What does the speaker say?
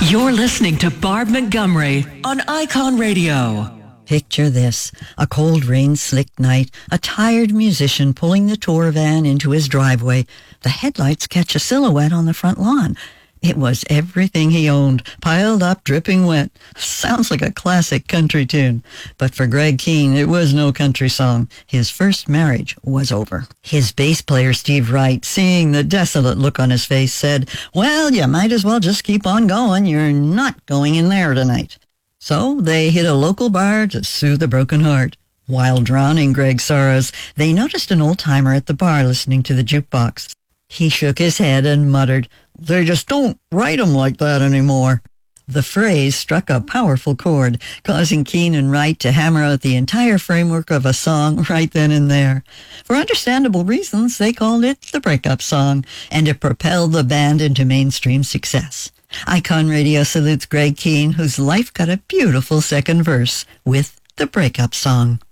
You're listening to Barb Montgomery on Icon Radio. Picture this, a cold rain-slicked night, a tired musician pulling the tour van into his driveway. The headlights catch a silhouette on the front lawn. It was everything he owned, piled up, dripping wet. Sounds like a classic country tune. But for Greg Kihn, it was no country song. His first marriage was over. His bass player, Steve Wright, seeing the desolate look on his face, said, "Well, you might as well just keep on going. You're not going in there tonight." So they hit a local bar to soothe a broken heart. While drowning Greg's sorrows, they noticed an old-timer at the bar listening to the jukebox. He shook his head and muttered, "They just don't write 'em like that anymore." The phrase struck a powerful chord, causing Kihn and Wright to hammer out the entire framework of a song right then and there. For understandable reasons, they called it the breakup song, and it propelled the band into mainstream success. Icon Radio salutes Greg Kihn, whose life got a beautiful second verse with the breakup song.